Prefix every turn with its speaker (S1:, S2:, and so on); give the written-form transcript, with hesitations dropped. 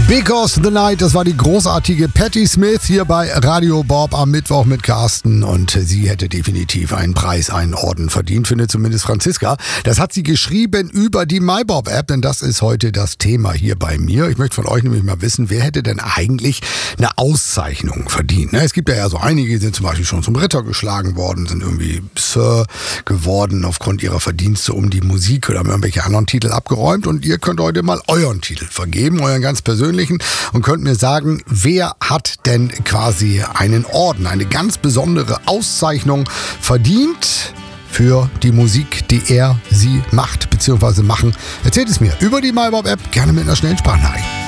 S1: Because the Night, das war die großartige Patti Smith hier bei Radio Bob am Mittwoch mit Carsten und sie hätte definitiv einen Preis, einen Orden verdient, findet zumindest Franziska. Das hat sie geschrieben über die MyBob-App, denn das ist heute das Thema hier bei mir. Ich möchte von euch nämlich mal wissen, wer hätte denn eigentlich eine Auszeichnung verdient? Es gibt ja so einige, die sind zum Beispiel schon zum Ritter geschlagen worden, sind irgendwie Sir geworden aufgrund ihrer Verdienste um die Musik oder haben irgendwelche anderen Titel abgeräumt und ihr könnt heute mal euren Titel vergeben, euren ganz persönlichen, und könnt mir sagen, wer hat denn quasi einen Orden, eine ganz besondere Auszeichnung verdient für die Musik, die er, sie macht bzw. machen. Erzählt es mir über die MyBob-App, gerne mit einer schnellen Sprachnachricht.